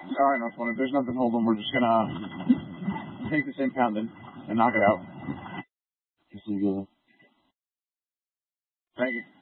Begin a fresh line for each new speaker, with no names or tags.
All right, no, if there's nothing holding, we're just gonna take this impound and knock it out.
Yes, you go.
Thank you.